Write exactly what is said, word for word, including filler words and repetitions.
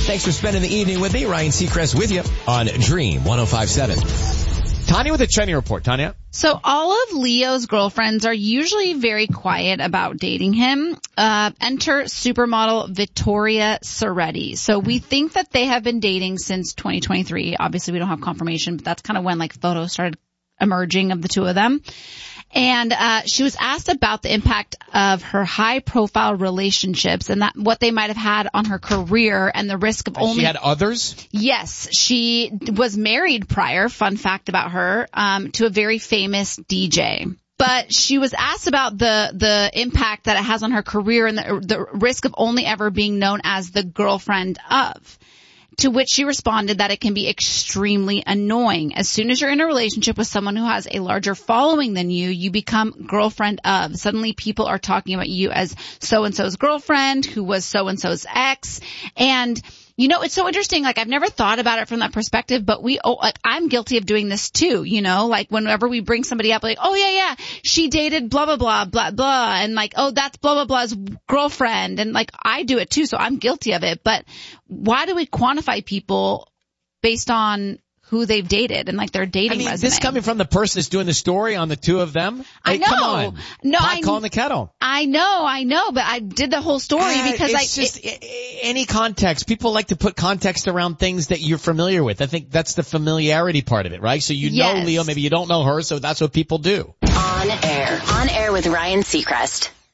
Thanks for spending the evening with me. Ryan Seacrest with you on Dream one oh five point seven. Tanya with the trending report. Tanya? So all of Leo's girlfriends are usually very quiet about dating him. Uh, enter supermodel Vittoria Soretti. So we think that they have been dating since twenty twenty-three. Obviously we don't have confirmation, but that's kind of when like photos started emerging of the two of them. And uh she was asked about the impact of her high-profile relationships and that what they might have had on her career and the risk of only... She had others? Yes. She was married prior, fun fact about her, um to a very famous D J. But she was asked about the the impact that it has on her career and the, the risk of only ever being known as the girlfriend of. To which she responded that it can be extremely annoying. As soon as you're in a relationship with someone who has a larger following than you, you become girlfriend of. Suddenly people are talking about you as so-and-so's girlfriend, who was so-and-so's ex. And, you know, it's so interesting. Like, I've never thought about it from that perspective, but we, oh, like, I'm guilty of doing this too, you know, like whenever we bring somebody up, like, oh yeah, yeah, she dated blah, blah, blah, blah, blah. And like, oh, that's blah, blah, blah's girlfriend. And like, I do it too, so I'm guilty of it. But why do we quantify people based on who they've dated and like their dating I mean, resume? This coming from the person that's doing the story on the two of them? I Hey, know. come on. No, Pot I calling the kettle. I know, I know, but I did the whole story Uh, because it's I, just it, a- any context. People like to put context around things that you're familiar with. I think that's the familiarity part of it, right? So you know Yes. Leo, maybe you don't know her, so that's what people do. On air. On air with Ryan Seacrest.